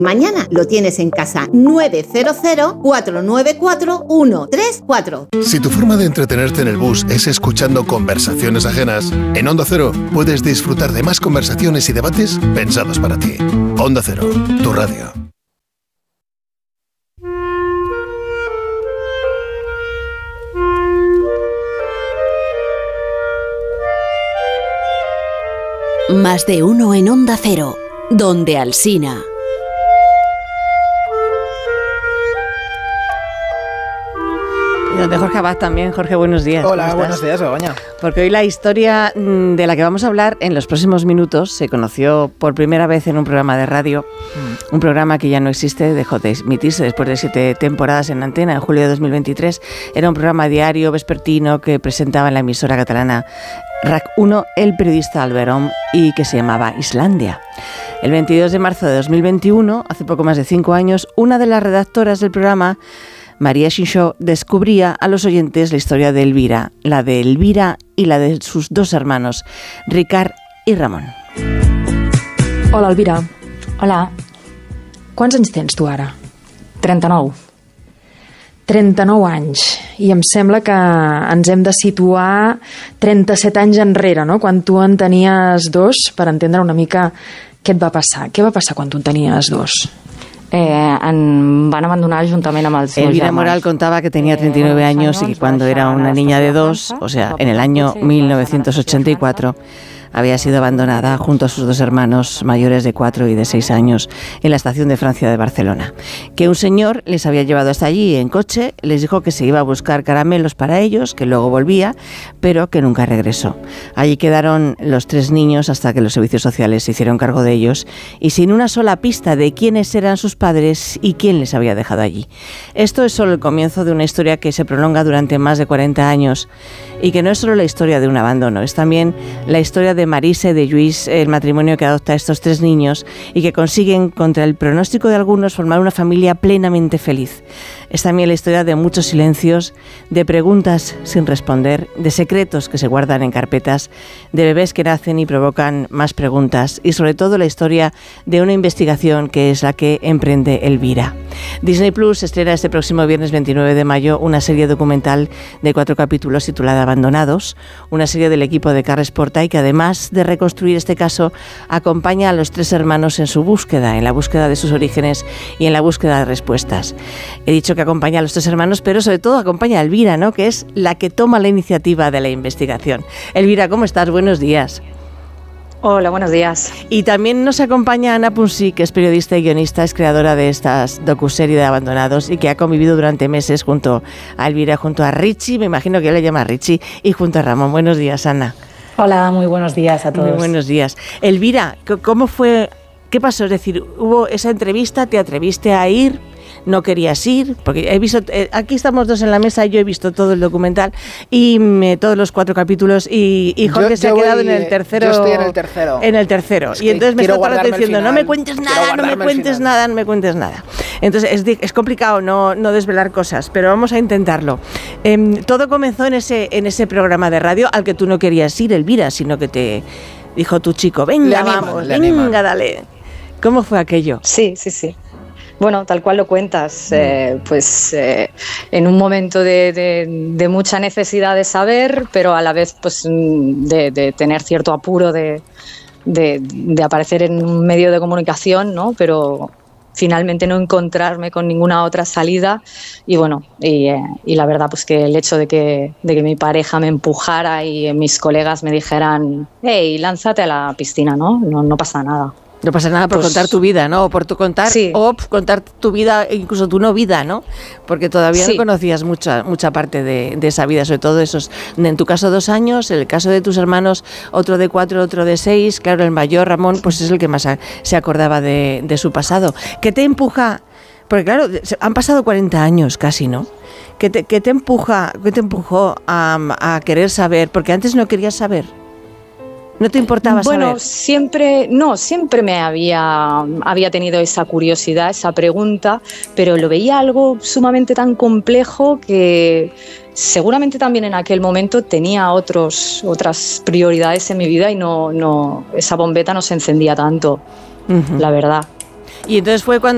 Mañana lo tienes en casa. 900-494-134. Si tu forma de entretenerte en el bus es escuchando conversaciones ajenas, en Onda Cero puedes disfrutar de más conversaciones y debates pensados para ti. Onda Cero, tu radio. Más de uno en Onda Cero, donde Alsina. Y donde Jorge Abad también. Jorge, buenos días. Hola, buenos días, Begoña. Porque hoy la historia de la que vamos a hablar en los próximos minutos se conoció por primera vez en un programa de radio, un programa que ya no existe, dejó de emitirse después de 7 temporadas en antena en julio de 2023. Era un programa diario, vespertino, que presentaba en la emisora catalana RAC 1 el periodista Alberón y que se llamaba Islandia. El 22 de marzo de 2021, hace poco más de 5 años, una de las redactoras del programa, María Xinxó, descubría a los oyentes la historia de Elvira, la de Elvira y la de sus 2 hermanos, Ricard i Ramon. Hola, Elvira. Hola. Quants anys tens tu ara? 39. 39 anys. I em sembla que ens hem de situar 37 anys enrere, no? Quan tu en tenies 2, per entendre una mica què et va passar. Què va passar quan tu en tenies 2? Em van abandonar juntament amb els meus Elvira germans. Moral contaba que tenía 39 años y que cuando era una niña de 2, o sea, en el año 1984, había sido abandonada junto a sus 2 hermanos mayores de 4 y de 6 años en la estación de Francia de Barcelona. Que un señor les había llevado hasta allí en coche, les dijo que se iba a buscar caramelos para ellos, que luego volvía, pero que nunca regresó. Allí quedaron los 3 niños hasta que los servicios sociales se hicieron cargo de ellos y sin una sola pista de quiénes eran sus padres y quién les había dejado allí. Esto es solo el comienzo de una historia que se prolonga durante más de 40 años y que no es solo la historia de un abandono, es también la historia de Marise y de Lluís, el matrimonio que adopta a estos 3 niños y que consiguen, contra el pronóstico de algunos, formar una familia plenamente feliz. Es también la historia de muchos silencios, de preguntas sin responder, de secretos que se guardan en carpetas, de bebés que nacen y provocan más preguntas y sobre todo la historia de una investigación que es la que emprende Elvira. Disney Plus estrena este próximo viernes 29 de mayo una serie documental de 4 capítulos titulada Abandonados, una serie del equipo de Carles Porta y que además de reconstruir este caso acompaña a los 3 hermanos en su búsqueda, en la búsqueda de sus orígenes y en la búsqueda de respuestas. He dicho que acompaña a los 3 hermanos, pero sobre todo acompaña a Elvira, ¿no?, que es la que toma la iniciativa de la investigación. Elvira, ¿cómo estás? Buenos días. Hola, buenos días. Y también nos acompaña Ana Punsi, que es periodista y guionista, es creadora de estas docuserie de Abandonados y que ha convivido durante meses junto a Elvira, junto a Richie, me imagino que él le llama Richie, y junto a Ramón. Buenos días, Ana. Hola, muy buenos días a todos. Muy buenos días. Elvira, ¿cómo fue? ¿Qué pasó? Es decir, hubo esa entrevista, ¿te atreviste a ir? ¿No querías ir? Porque he visto, aquí estamos 2 en la mesa, yo he visto todo el documental y todos los 4 capítulos y Jorge se ha quedado en el tercero. Yo estoy en el tercero. En el tercero. Es y entonces me está todo el rato diciendo, final, no me cuentes nada, no me cuentes nada, no me cuentes nada. Entonces es complicado no desvelar cosas, pero vamos a intentarlo. Todo comenzó en ese programa de radio al que tú no querías ir, Elvira, sino que te dijo tu chico, venga, vamos, venga, dale. ¿Cómo fue aquello? Sí. Bueno, tal cual lo cuentas, en un momento de mucha necesidad de saber, pero a la vez pues de tener cierto apuro de aparecer en un medio de comunicación, ¿no? Pero finalmente no encontrarme con ninguna otra salida y bueno, y la verdad pues que el hecho de que mi pareja me empujara y mis colegas me dijeran, hey, lánzate a la piscina, no pasa nada. No pasa nada por contar tu vida, ¿no? O por tu contar, sí. O contar tu vida, incluso tu no vida, ¿no? Porque todavía no conocías mucha parte de esa vida, sobre todo esos, en tu caso 2 años, en el caso de tus hermanos, otro de 4, otro de 6, claro, el mayor, Ramón, pues es el que más se acordaba de su pasado. ¿Qué te empuja? Porque claro, han pasado 40 años casi, ¿no? ¿Qué te empujó a querer saber? Porque antes no querías saber. ¿No te importaba saber? Bueno, siempre me había tenido esa curiosidad, esa pregunta, pero lo veía algo sumamente tan complejo que seguramente también en aquel momento tenía otras prioridades en mi vida y no esa bombeta no se encendía tanto, la verdad. Y entonces fue cuando